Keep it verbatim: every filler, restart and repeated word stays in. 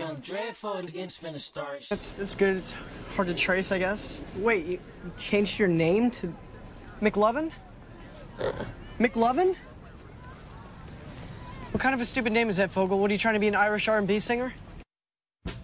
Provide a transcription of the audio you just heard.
Young Dreadful against finna start. That's that's good. It's hard to trace, I guess. Wait, you changed your name to McLovin? McLovin? What kind of a stupid name is that, Fogel? What, are you trying to be an Irish R and B singer?